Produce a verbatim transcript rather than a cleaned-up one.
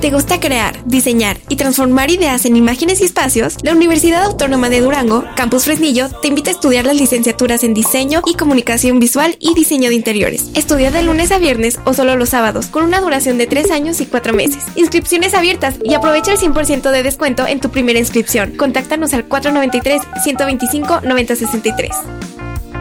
te gusta crear, diseñar y transformar ideas en imágenes y espacios, la Universidad Autónoma de Durango, Campus Fresnillo, te invita a estudiar las licenciaturas en Diseño y Comunicación Visual y Diseño de Interiores. Estudia de lunes a viernes o solo los sábados, con una duración de tres años y cuatro meses. Inscripciones abiertas y aprovecha el cien por ciento de descuento en tu primera inscripción. Contáctanos al cuatro nueve tres, uno dos cinco, nueve cero seis tres.